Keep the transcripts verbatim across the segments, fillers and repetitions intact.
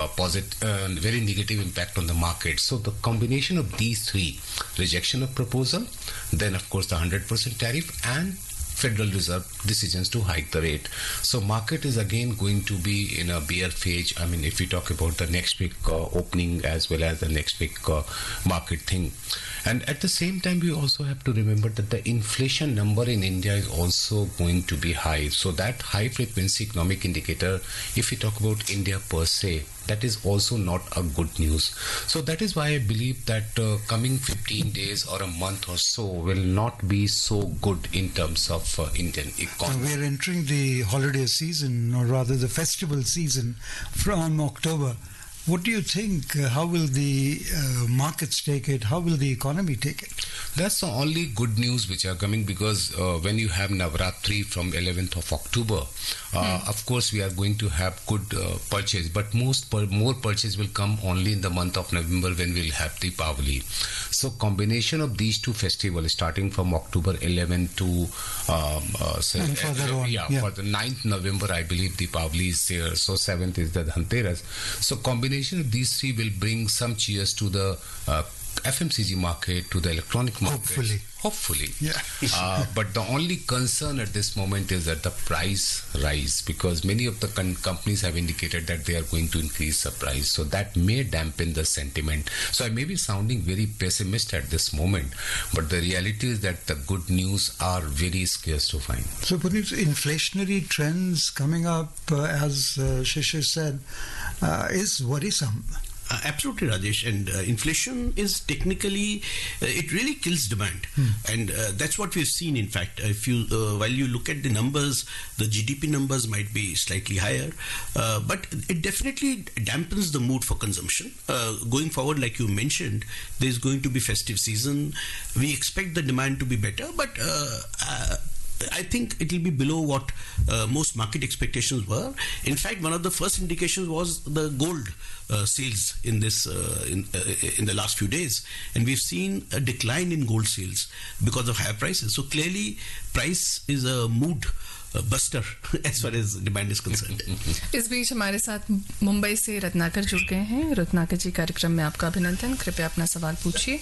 uh, positive, uh, very negative impact on the market. So the combination of these three, rejection of proposal, then of course the one hundred percent tariff, and Federal Reserve decisions to hike the rate. So market is again going to be in a bear phase. I mean, if we talk about the next week uh, opening as well as the next week uh, market thing. And at the same time, we also have to remember that the inflation number in India is also going to be high. So that high frequency economic indicator, if we talk about India per se, that is also not a good news. So that is why I believe that uh, coming fifteen days or a month or so will not be so good in terms of uh, Indian economy. Uh, we're entering the holiday season, or rather the festival season from October. What do you think? Uh, how will the uh, markets take it? How will the economy take it? That's the only good news which are coming, because uh, when you have Navratri from eleventh of October, uh, hmm. of course we are going to have good uh, purchase, but most per, more purchase will come only in the month of November when we'll have the Deepavali. So combination of these two festivals starting from October eleventh to um, uh, say, and further uh, on, yeah, yeah. for the ninth November, I believe Deepavali is there. So seventh is the Dhanteras. So combination of these three will bring some cheers to the uh, F M C G market, to the electronic market. Hopefully. Hopefully. Yeah. uh, but the only concern at this moment is that the price rise, because many of the con- companies have indicated that they are going to increase the price. So that may dampen the sentiment. So I may be sounding very pessimist at this moment, but the reality is that the good news are very scarce to find. So, Puneet, inflationary trends coming up, uh, as uh, Shishir said, uh, is worrisome. Uh, absolutely, Rajesh. And uh, inflation is technically, uh, it really kills demand. Hmm. And uh, that's what we've seen, in fact. If you, uh, while you look at the numbers, the G D P numbers might be slightly higher, uh, but it definitely dampens the mood for consumption. Uh, going forward, like you mentioned, there's going to be festive season. We expect the demand to be better, but uh, uh, I think it will be below what uh, most market expectations were. In fact, one of the first indications was the gold uh, sales in this uh, in uh, in the last few days, and we've seen a decline in gold sales because of higher prices. So clearly, price is a mood buster as far as demand is concerned. इस बीच हमारे साथ मुंबई से रत्नाकर जुड़ गए हैं. रत्नाकर जी, कार्यक्रम में आपका अभिनंदन. कृपया अपना सवाल पूछिए.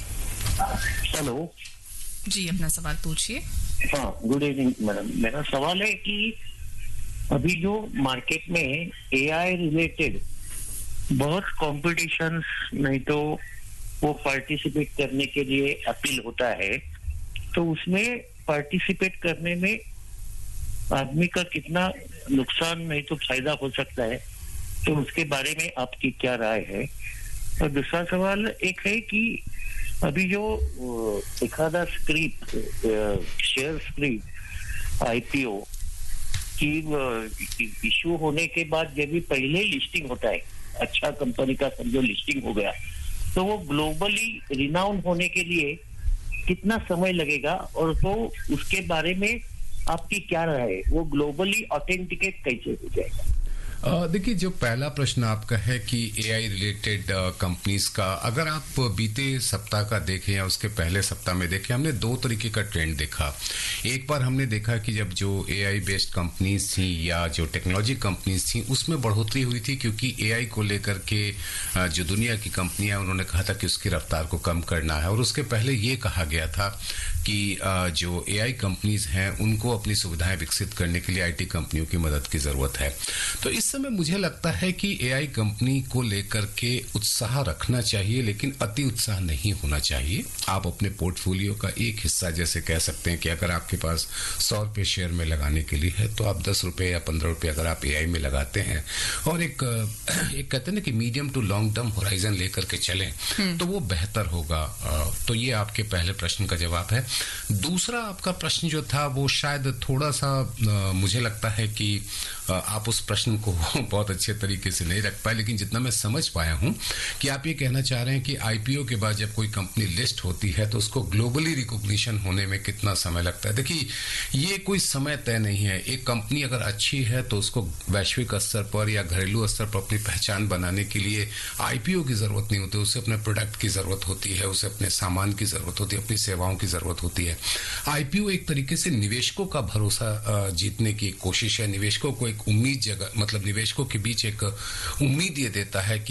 हेलो जी, अपना सवाल पूछिए. हाँ, गुड इवनिंग मैडम. मेरा सवाल है कि अभी जो मार्केट में एआई रिलेटेड बहुत कॉम्पिटिशन्स, नहीं तो वो पार्टिसिपेट करने के लिए अपील होता है, तो उसमें पार्टिसिपेट करने में आदमी का कितना नुकसान नहीं तो फायदा हो सकता है, तो उसके बारे में आपकी क्या राय है? और दूसरा सवाल एक है कि अभी जो एखादा स्क्रीप शेयर स्क्रीप आईपीओ की इशू होने के बाद जब भी पहले लिस्टिंग होता है, अच्छा कंपनी का समझो लिस्टिंग हो गया, तो वो ग्लोबली रिनाउंड होने के लिए कितना समय लगेगा, और तो उसके बारे में आपकी क्या राय है? वो ग्लोबली ऑथेंटिकेट कैसे हो जाएगा? देखिए, जो पहला प्रश्न आपका है कि एआई रिलेटेड कंपनीज का, अगर आप बीते सप्ताह का देखें या उसके पहले सप्ताह में देखें, हमने दो तरीके का ट्रेंड देखा. एक बार हमने देखा कि जब जो एआई बेस्ड कंपनीज थी या जो टेक्नोलॉजी कंपनीज थी, उसमें बढ़ोतरी हुई थी, क्योंकि एआई को लेकर के जो दुनिया की कंपनियां, उन्होंने कहा था कि उसकी रफ्तार को कम करना है. और उसके पहले ये कहा गया था कि जो एआई कंपनीज हैं उनको अपनी सुविधाएं विकसित करने के लिए आईटी कंपनियों की मदद की जरूरत है. तो इस समय मुझे लगता है कि एआई कंपनी को लेकर के उत्साह रखना चाहिए, लेकिन अति उत्साह नहीं होना चाहिए. आप अपने पोर्टफोलियो का एक हिस्सा, जैसे कह सकते हैं कि अगर आपके पास सौ रुपये शेयर में लगाने के लिए है, तो आप दस रुपये या पंद्रह रुपये अगर आप एआई में लगाते हैं और एक एक कहते हैं ना कि medium to long term horizon लेकर के चलें, तो वो बेहतर होगा. तो ये आपके पहले प्रश्न का जवाब है. दूसरा आपका प्रश्न जो था वो शायद थोड़ा सा मुझे लगता है कि आप उस प्रश्न को बहुत अच्छे तरीके से नहीं रख पाए, लेकिन जितना मैं समझ पाया हूं कि आप ये कहना चाह रहे हैं कि आईपीओ के बाद जब कोई कंपनी लिस्ट होती है तो उसको ग्लोबली रिकॉग्निशन होने में कितना समय लगता है. देखिए, ये कोई समय तय नहीं है. एक कंपनी अगर अच्छी है तो उसको वैश्विक स्तर पर या घरेलू स्तर पर अपनी पहचान बनाने के लिए आईपीओ की जरूरत नहीं होती. उसे अपने प्रोडक्ट की जरूरत होती है, उसे अपने सामान की जरूरत होती है, अपनी सेवाओं की जरूरत होती है. आईपीओ एक तरीके से निवेशकों का भरोसा जीतने की कोशिश है. निवेशकों को एक उम्मीद जगह, मतलब निवेशकों के बीच एक उम्मीद ये देता है कि